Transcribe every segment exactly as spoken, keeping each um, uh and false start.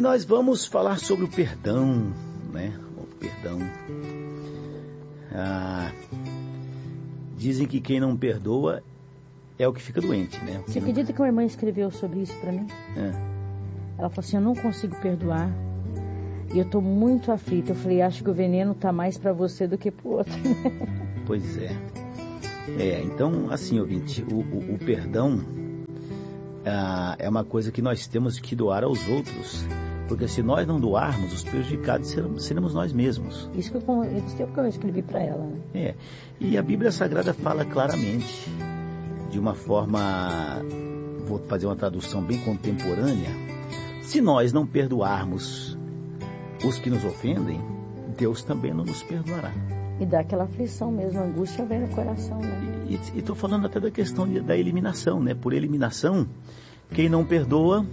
nós vamos falar sobre o perdão, né? O perdão. Ah, dizem que quem não perdoa é o que fica doente, né? Você acredita que uma irmã escreveu sobre isso para mim? É. Ela falou assim, eu não consigo perdoar e eu tô muito aflita. Eu falei, acho que o veneno tá mais para você do que pro outro. Pois é. É, então, assim, ouvinte, o, o, o perdão ah, é uma coisa que nós temos que doar aos outros. Porque se nós não doarmos, os prejudicados seremos, seremos nós mesmos. Isso que eu, isso que eu escrevi para ela. Né? É. E a Bíblia Sagrada fala claramente, de uma forma, vou fazer uma tradução bem contemporânea, se nós não perdoarmos os que nos ofendem, Deus também não nos perdoará. E dá aquela aflição mesmo, a angústia vem no coração, né? E estou falando até da questão de, da eliminação, né? Por eliminação, quem não perdoa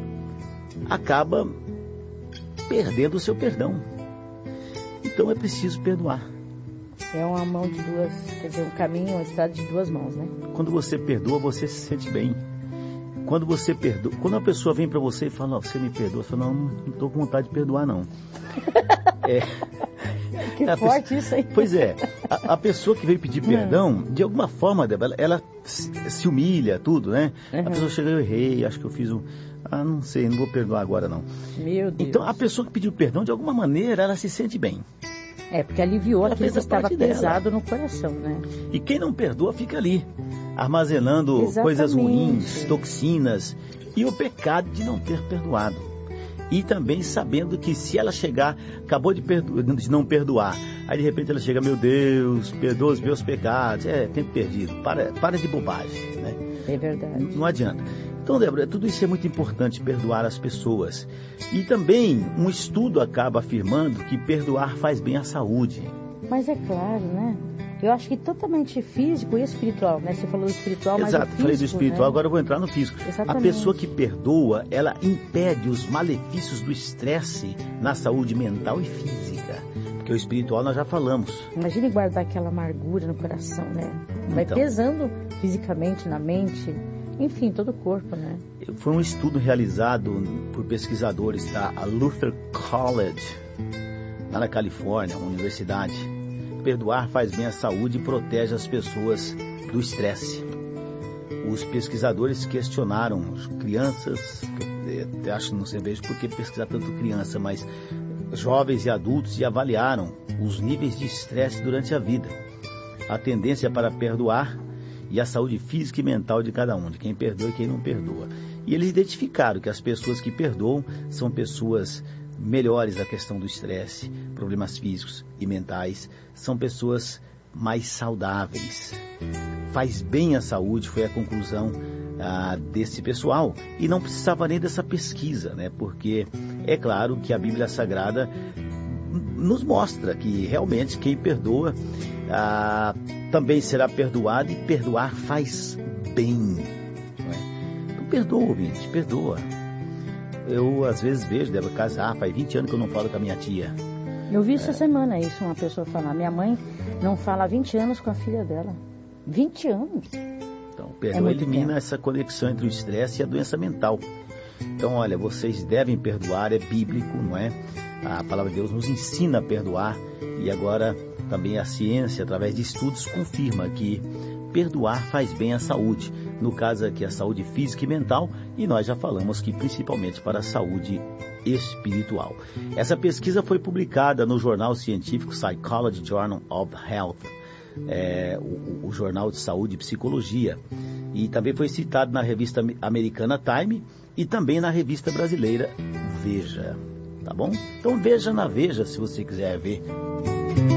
acaba perdendo o seu perdão. Então é preciso perdoar. É uma mão de duas, quer dizer, um caminho, uma estrada de duas mãos, né? Quando você perdoa, você se sente bem. Quando você perdoa, quando a pessoa vem para você e fala, oh, você me perdoa, você fala, não, não estou com vontade de perdoar, não. É. Que a forte pessoa, isso aí. Pois é, a, a pessoa que veio pedir perdão, de alguma forma, ela, ela se humilha, tudo, né? Uhum. A pessoa chega, eu errei, acho que eu fiz um... Ah, não sei, não vou perdoar agora, não. Meu Deus. Então, a pessoa que pediu perdão, de alguma maneira, ela se sente bem. É, porque aliviou ela aquilo que estava pesado no coração, né? E quem não perdoa fica ali, armazenando Exatamente. coisas ruins, toxinas, e o pecado de não ter perdoado. E também sabendo que se ela chegar, acabou de, perdo... de não perdoar, aí de repente ela chega, meu Deus, perdoa os meus pecados, é tempo perdido, para, para de bobagem, né? É verdade. Não, não adianta. Então, Débora, tudo isso é muito importante, perdoar as pessoas. E também um estudo acaba afirmando que perdoar faz bem à saúde. Mas é claro, né? Eu acho que totalmente físico e espiritual, né? Você falou do espiritual, mas Exato, o físico, falei do espiritual, né? Agora eu vou entrar no físico. Exatamente. A pessoa que perdoa, ela impede os malefícios do estresse na saúde mental e física. Porque o espiritual nós já falamos. Imagine guardar aquela amargura no coração, né? Vai então, pesando fisicamente na mente, enfim, todo o corpo, né? Foi um estudo realizado por pesquisadores da Luther College, lá na Califórnia, uma universidade. Perdoar faz bem à saúde e protege as pessoas do estresse. Os pesquisadores questionaram crianças, até acho que não sei vejo por que pesquisar tanto criança, mas jovens e adultos, e avaliaram os níveis de estresse durante a vida, a tendência para perdoar e a saúde física e mental de cada um, de quem perdoa e quem não perdoa. E eles identificaram que as pessoas que perdoam são pessoas melhores da questão do estresse, problemas físicos e mentais, são pessoas mais saudáveis. Faz bem à saúde, foi a conclusão ah, desse pessoal. E não precisava nem dessa pesquisa, né? Porque é claro que a Bíblia Sagrada nos mostra que realmente quem perdoa ah, também será perdoado, e perdoar faz bem. Não é? Então perdoa, ouvinte, perdoa. Eu, às vezes, vejo, devo casar, faz vinte anos que eu não falo com a minha tia. Eu vi essa é. semana isso, uma pessoa falar. Minha mãe não fala há vinte anos com a filha dela. vinte anos. Então, o perdão é elimina tempo. essa conexão entre o estresse e a doença mental. Então, olha, vocês devem perdoar, é bíblico, não é? A palavra de Deus nos ensina a perdoar. E agora, também a ciência, através de estudos, confirma que perdoar faz bem à saúde. No caso aqui, a saúde física e mental, e nós já falamos que principalmente para a saúde espiritual. Essa pesquisa foi publicada no jornal científico Psychology Journal of Health, é, o, o jornal de saúde e psicologia, e também foi citado na revista americana Time e também na revista brasileira Veja, tá bom? Então veja na Veja se você quiser ver.